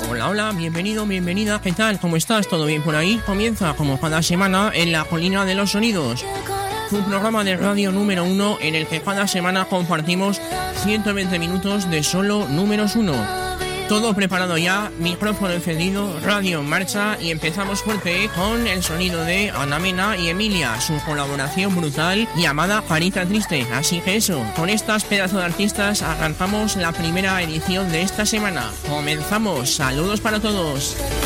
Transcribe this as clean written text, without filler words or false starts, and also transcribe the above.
Hola, hola, bienvenido, bienvenida, ¿qué tal? ¿Cómo estás? ¿Todo bien por ahí? Comienza como cada semana en La Colina de los Sonidos, un programa de radio número 1 en el que cada semana compartimos 120 minutos de solo números 1. Todo preparado ya, micrófono encendido, radio en marcha y empezamos fuerte con el sonido de Ana Mena y Emilia, su colaboración brutal llamada Carita Triste. Así que eso, con estas pedazos de artistas arrancamos la primera edición de esta semana. Comenzamos, saludos para todos.